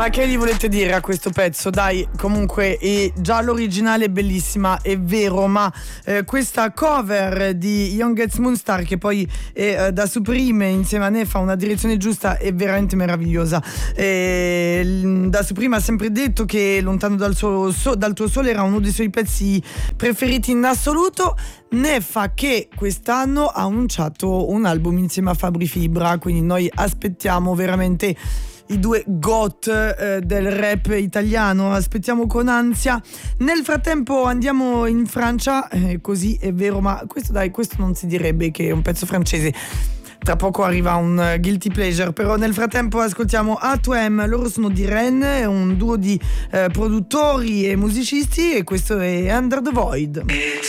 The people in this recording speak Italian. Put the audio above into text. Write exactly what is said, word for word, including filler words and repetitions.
Ma che gli volete dire a questo pezzo? Dai, comunque è già l'originale è bellissima, è vero, ma eh, questa cover di Youngest Moonstar, che poi è eh, da Supreme insieme a Nefa, una direzione giusta, è veramente meravigliosa. E, da Supreme ha sempre detto che Lontano dal, suo, so, dal tuo sole era uno dei suoi pezzi preferiti in assoluto. Nefa che quest'anno ha annunciato un album insieme a Fabri Fibra, quindi noi aspettiamo veramente i due GOAT eh, del rap italiano, aspettiamo con ansia. Nel frattempo andiamo in Francia, eh, così è vero, ma questo dai, questo non si direbbe che è un pezzo francese. Tra poco arriva un guilty pleasure, però nel frattempo ascoltiamo A due M, loro sono di Rennes, un duo di eh, produttori e musicisti, e questo è Under the Void.